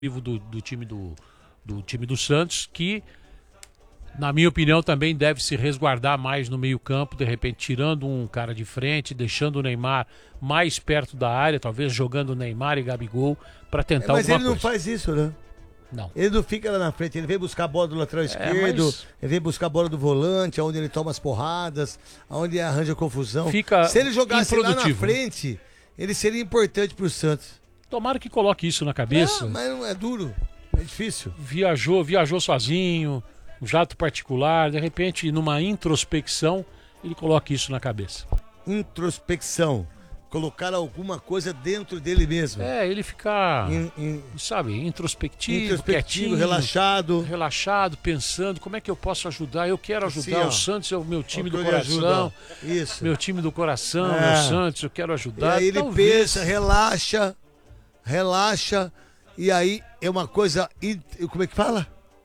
do time do Santos, que, na minha opinião, também deve se resguardar mais no meio-campo, de repente tirando um cara de frente, deixando o Neymar mais perto da área, talvez jogando Neymar e Gabigol para tentar alguma coisa. Mas ele não faz isso, né? Não. Ele não fica lá na frente, ele vem buscar a bola do lateral esquerdo, ele vem buscar a bola do volante, onde ele toma as porradas, onde ele arranja confusão. Se ele jogasse lá na frente, ele seria importante pro Santos. Tomara que coloque isso na cabeça. Mas não é duro, é difícil. Viajou sozinho, um jato particular, de repente, numa introspecção, ele coloca isso na cabeça. Introspecção. Colocar alguma coisa dentro dele mesmo. Ele ficar, introspectivo, quietinho, relaxado, pensando como é que eu posso ajudar. Eu quero ajudar, o Santos é o meu time do coração. Isso. Meu time do coração, meu Santos, eu quero ajudar. E aí ele pensa, relaxa, e aí é uma coisa, como é que fala?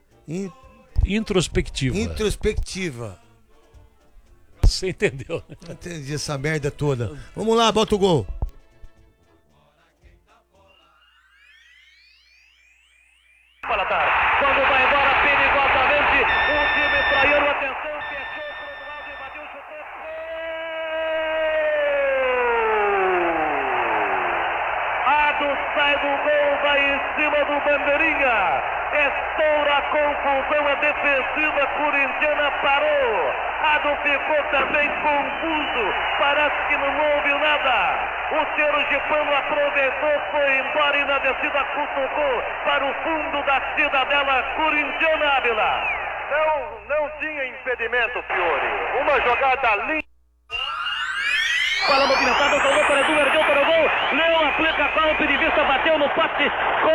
Introspectiva. Você entendeu, né? Entendi essa merda toda. Vamos lá, bota o gol. Quando vai embora perigosamente, o time praiano, atenção, fechou pro outro lado, invadiu, chutou. Sai do gol, vai em cima do bandeirinha. Estoura a confusão, a defensiva corintiana parou. Ficou também confuso, parece que não houve nada. O sergipano aproveitou, foi embora e na descida cutucou para o fundo da cidadela corintiana, Ávila. Não tinha impedimento, Fiore. Uma jogada linda. Bola movimentada, salvou para Edu, ergueu para o gol. Leão aplica golpe de vista, bateu no poste.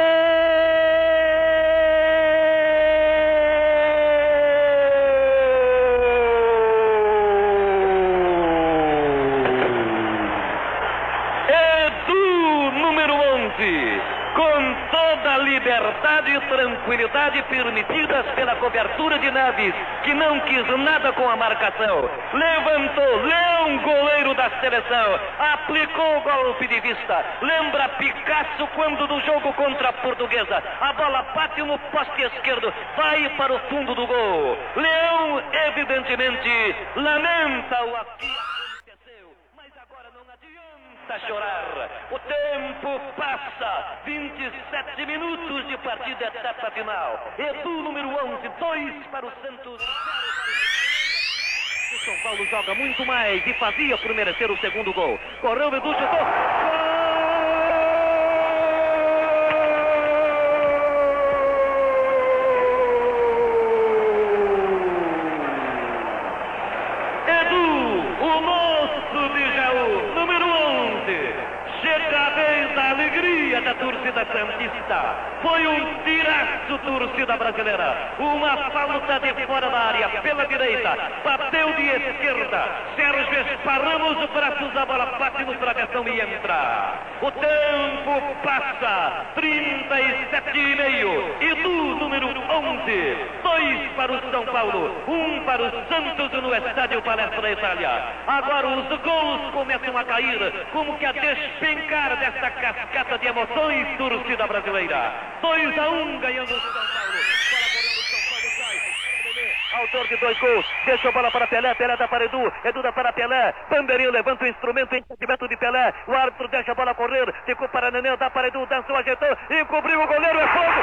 Com toda a liberdade e tranquilidade permitidas pela cobertura de Naves, que não quis nada com a marcação. Levantou, Leão, goleiro da seleção, aplicou o golpe de vista. Lembra Picasso quando do jogo contra a Portuguesa. A bola bate no poste esquerdo, vai para o fundo do gol. Leão, evidentemente, lamenta o que aconteceu, mas agora não adianta chorar. O tempo passa, 27 minutos de partida, etapa final. Edu, número 11, 2 para o Santos, 0 para o São Paulo. Joga muito mais e fazia por merecer o segundo gol. Correu, Edu, chutou. Gol! Da torcida santista, foi um tiraço, torcida brasileira, uma falta de fora da área, pela direita, bateu de esquerda, Sérgio esparramos os braços, a bola bate no travessão e entra. O tempo passa, 37,5, Edu, número 11, 2 para o São Paulo, 1 para o Santos no estádio Palestra da Itália. Agora os gols começam a cair, como que a despencar desta cascata de emoções, torcida brasileira. 2-1 ganhando o São Paulo. Bola correndo, São Paulo sai. Autor de 2 gols, deixa a bola para Pelé, Pelé dá para Edu, Edu dá para Pelé, bandeirinho levanta o instrumento, impedimento de Pelé, o árbitro deixa a bola correr, ficou para Nenê, dá para Edu, dançou, ajeitou, encobriu o goleiro, é fogo!